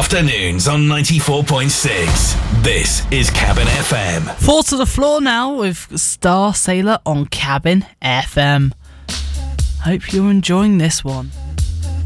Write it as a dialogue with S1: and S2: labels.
S1: afternoons on 94.6. This is Cabin FM.
S2: Four to the floor now with Star Sailor on Cabin FM. Hope you're enjoying this one.